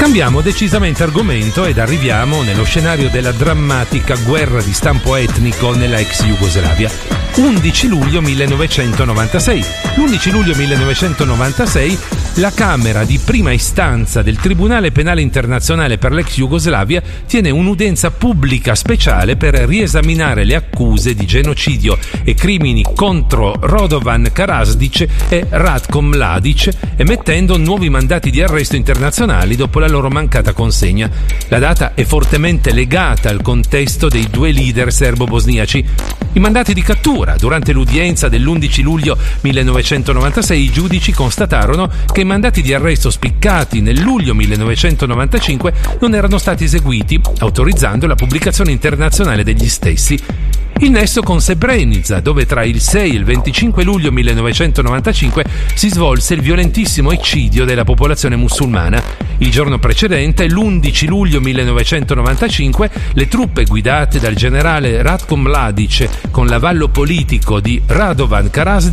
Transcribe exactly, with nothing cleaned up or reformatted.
Cambiamo decisamente argomento ed arriviamo nello scenario della drammatica guerra di stampo etnico nella ex Jugoslavia. undici luglio millenovecentonovantasei. L'undici luglio millenovecentonovantasei la Camera di prima istanza del Tribunale Penale Internazionale per l'ex Jugoslavia tiene un'udienza pubblica speciale per riesaminare le accuse di genocidio e crimini contro Radovan Karadzic e Ratko Mladic, emettendo nuovi mandati di arresto internazionali dopo la loro mancata consegna. La data è fortemente legata al contesto dei due leader serbo-bosniaci. I mandati di cattura. Durante l'udienza dell'undici luglio millenovecentonovantasei i giudici constatarono che i mandati di arresto spiccati nel luglio millenovecentonovantacinque non erano stati eseguiti, autorizzando la pubblicazione internazionale degli stessi. Il nesso con Srebrenica, dove tra il sei e il venticinque luglio millenovecentonovantacinque si svolse il violentissimo eccidio della popolazione musulmana. Il giorno precedente, l'undici luglio millenovecentonovantacinque, le truppe guidate dal generale Ratko Mladic con l'avallo politico di Radovan Karadzic